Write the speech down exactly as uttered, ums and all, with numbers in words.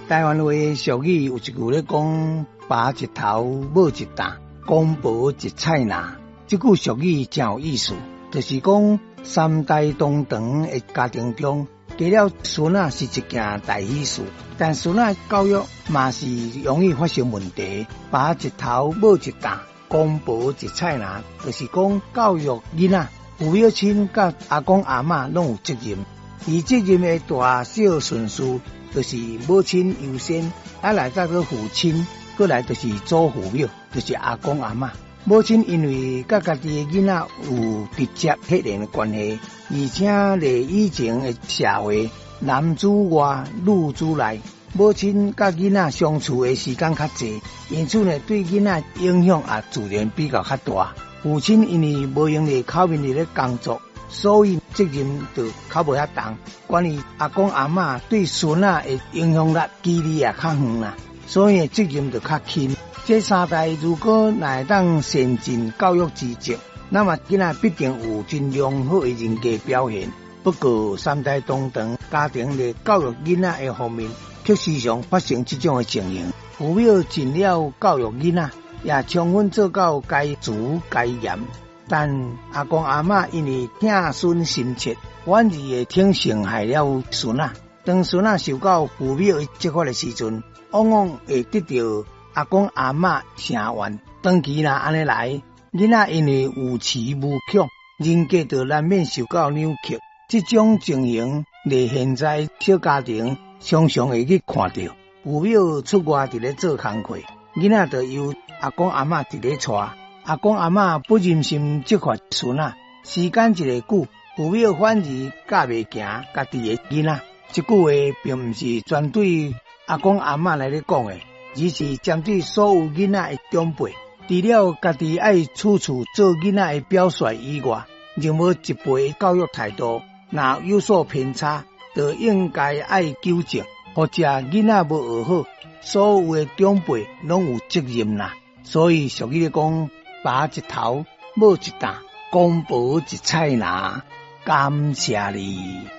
台湾话俗语有一句咧讲：拔一头，抹一担，公婆一菜篮。这句俗语真有意思，就是讲三代同堂的家庭中，除了孙仔是一件大喜事，但孙仔教育嘛是容易发生问题。拔一头，抹一担，公婆一菜篮，就是讲教育囡仔，父母亲甲阿公阿嬷拢有责任。而责任的大小顺序，就是母亲优先，啊来再个父亲，过来就是祖父母，就是阿公阿嬷。母亲因为甲家己的囡仔有直接血缘的关系，而且咧以前的社会，男主外女主内，母亲甲囡仔相处的时间较济，因此呢对囡仔影响也自然比较较大。父亲因为无用咧口面咧工作，所以责任就较无遐重。关于阿公阿嬷对孙仔的影响力，距离也较远啦，所以责任就较轻。这三代如果若会当先进教育之责，那么囡仔必定有真良好的人格表现。不过三代同堂家庭的教育囡仔的方面，却时常发生这种的情形。父母尽了教育囡仔，也充分做到该慈该严，但阿公阿嬷因为疼孙心切，反而会挺伤害了孙仔。当孙仔受到父母的责罚的时阵，往往会得到阿公阿嬷声援。长期若安尼来，囡仔因为有恃无恐，人格就难免受到扭曲。这种情形，在现在小家庭常常会去看到，父母出外伫咧做工课，囡仔就由阿公阿嬷伫咧带。阿公阿嬷不忍心责罚孙仔，时间一个久，父母反而教袂行家己的囡仔。这句话并不是专对阿公阿嬷来咧讲的，而是针对所有囡仔的长辈。除了家己爱处处做囡仔的表率以外，任何一辈的教育态度若有所偏差，就应该爱纠正，或者囡仔无学好，所有的长辈拢有责任啦。所以俗语讲：拔一头，抹一担，公婆一菜篮。感谢你。